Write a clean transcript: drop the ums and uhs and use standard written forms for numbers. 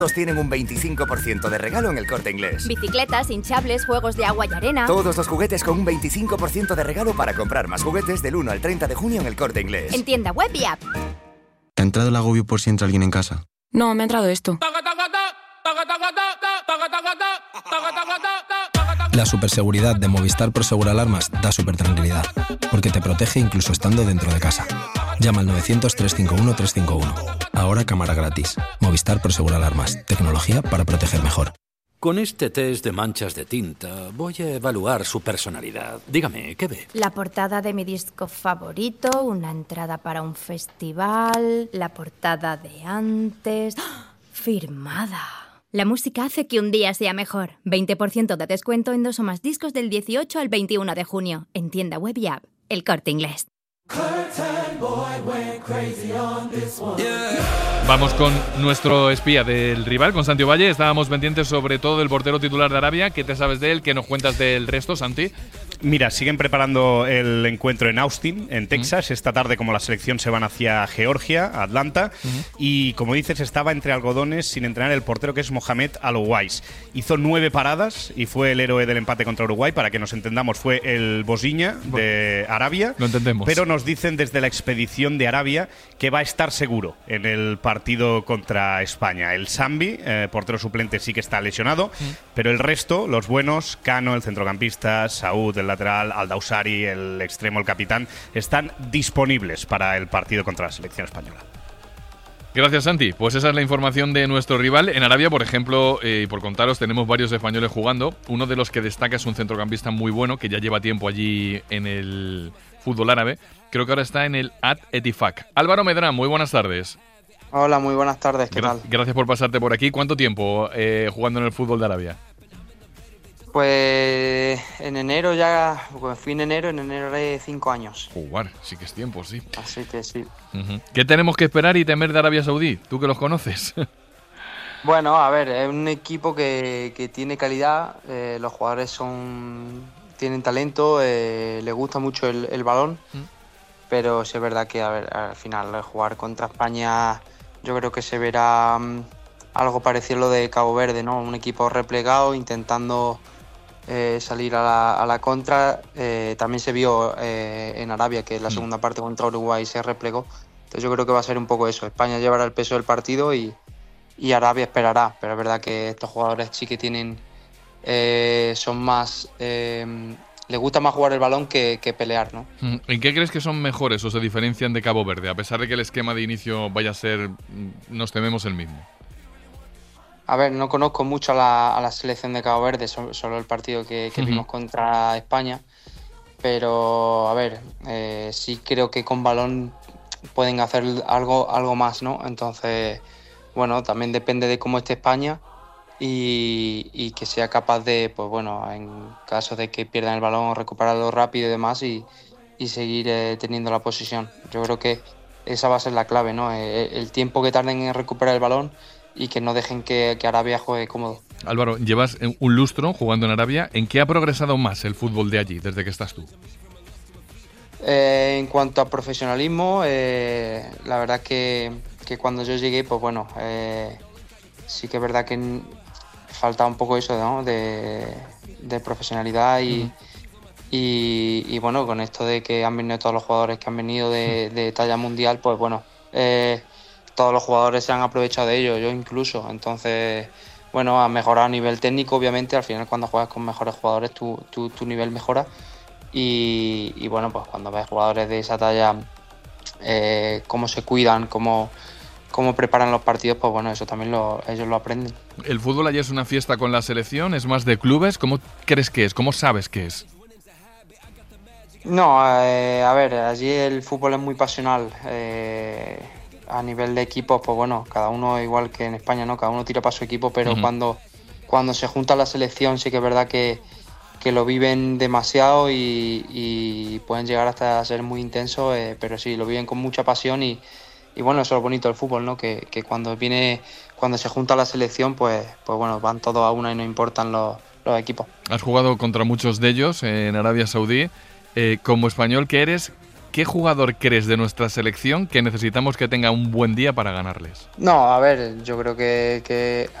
Todos tienen un 25% de regalo en El Corte Inglés. Bicicletas, hinchables, juegos de agua y arena. Todos los juguetes con un 25% de regalo para comprar más juguetes del 1 al 30 de junio en El Corte Inglés. En tienda web y app. ¿Te ha entrado el agobio por si entra alguien en casa? No, me ha entrado esto. La superseguridad de Movistar Prosegur Alarmas da supertranquilidad, porque te protege incluso estando dentro de casa. Llama al 900-351-351. Ahora cámara gratis. Movistar Prosegur Alarmas. Tecnología para proteger mejor. Con este test de manchas de tinta voy a evaluar su personalidad. Dígame, ¿qué ve? La portada de mi disco favorito, una entrada para un festival, la portada de antes... ¡Oh! Firmada. La música hace que un día sea mejor. 20% de descuento en 2 o más discos del 18 al 21 de junio. En tienda web y app. El Corte Inglés. Vamos con nuestro espía del rival, con Santi Ovalle. Estábamos pendientes sobre todo el portero titular de Arabia. ¿Qué te sabes de él? ¿Qué nos cuentas del resto, Santi? Mira, siguen preparando el encuentro en Austin, en Texas. Esta tarde, como la selección se van hacia Georgia, Atlanta. Y como dices, estaba entre algodones sin entrenar el portero, que es Mohamed Al-Owais. Hizo 9 paradas y fue el héroe del empate contra Uruguay. Para que nos entendamos, fue el Bosiña de Arabia. Lo entendemos. Pero nos dicen desde la expedición de Arabia que va a estar seguro en el partido contra España. El Sambi, portero suplente, sí que está lesionado, pero el resto, los buenos, Cano, el centrocampista, Saúd, el lateral, Aldausari, el extremo, el capitán, están disponibles para el partido contra la selección española. Gracias, Santi. Pues esa es la información de nuestro rival. En Arabia, por ejemplo, y por contaros, tenemos varios españoles jugando. Uno de los que destaca es un centrocampista muy bueno, que ya lleva tiempo allí en el fútbol árabe. Creo que ahora está en el At-Etifak. Álvaro Medrán, muy buenas tardes. Hola, muy buenas tardes, ¿qué tal? Gracias por pasarte por aquí. ¿Cuánto tiempo jugando en el fútbol de Arabia? Pues en enero ya, fui en enero haré 5 años. Jugar, sí que es tiempo, sí. Así que sí. ¿Qué tenemos que esperar y temer de Arabia Saudí? ¿Tú que los conoces? Bueno, a ver, es un equipo que tiene calidad, los jugadores tienen talento, le gusta mucho el balón, pero sí es verdad que, a ver, al final jugar contra España yo creo que se verá algo parecido a lo de Cabo Verde, ¿no? Un equipo replegado intentando salir a la contra. También se vio en Arabia que en la segunda parte contra Uruguay se replegó. Entonces yo creo que va a ser un poco eso. España llevará el peso del partido y Arabia esperará. Pero es verdad que estos jugadores sí que tienen son más les gusta más jugar el balón que pelear, ¿no? ¿En qué crees que son mejores o se diferencian de Cabo Verde? A pesar de que el esquema de inicio vaya a ser, nos tememos, el mismo. A ver, no conozco mucho a la selección de Cabo Verde, solo el partido que vimos contra España, pero a ver, sí creo que con balón pueden hacer algo más, ¿no? Entonces, bueno, también depende de cómo esté España y que sea capaz de, pues bueno, en caso de que pierdan el balón, recuperarlo rápido y demás y seguir teniendo la posición. Yo creo que esa va a ser la clave, ¿no? El tiempo que tarden en recuperar el balón y que no dejen que Arabia juegue cómodo. Álvaro, llevas un lustro jugando en Arabia. ¿En qué ha progresado más el fútbol de allí desde que estás tú? En cuanto a profesionalismo, la verdad que cuando yo llegué, pues bueno, sí que es verdad que falta un poco eso, ¿no? de profesionalidad y bueno, con esto de que han venido todos los jugadores que han venido de talla mundial, pues bueno, todos los jugadores se han aprovechado de ello, yo incluso. Entonces, bueno, ha mejorado a nivel técnico, obviamente. Al final, cuando juegas con mejores jugadores, tu nivel mejora. Y bueno, pues cuando ves jugadores de esa talla, cómo se cuidan, cómo preparan los partidos, pues bueno, eso también ellos lo aprenden. ¿El fútbol allí es una fiesta con la selección? ¿Es más de clubes? ¿Cómo crees que es? ¿Cómo sabes que es? No, a ver, allí el fútbol es muy pasional. A nivel de equipos, pues bueno, cada uno, igual que en España, ¿no? Cada uno tira para su equipo, pero cuando se junta la selección sí que es verdad que lo viven demasiado y pueden llegar hasta a ser muy intensos, pero sí, lo viven con mucha pasión y bueno, eso es lo bonito del fútbol, ¿no? Que cuando se junta la selección, pues bueno, van todos a una y no importan los equipos. Has jugado contra muchos de ellos en Arabia Saudí. Como español que eres, ¿qué jugador crees de nuestra selección que necesitamos que tenga un buen día para ganarles? No, a ver, yo creo que